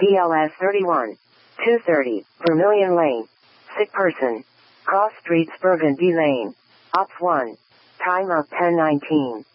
DLS 31. 230, Vermilion Lane. Sick person. Cross Streets Burgundy Lane. Ops 1. Time of 10:19.